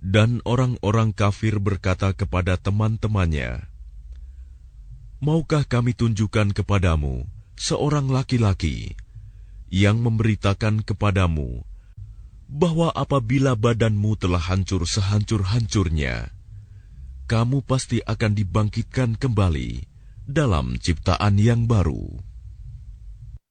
Dan orang-orang kafir berkata kepada teman-temannya, "Maukah kami tunjukkan kepadamu seorang laki-laki yang memberitakan kepadamu bahwa apabila badanmu telah hancur sehancur-hancurnya, kamu pasti akan dibangkitkan kembali dalam ciptaan yang baru?"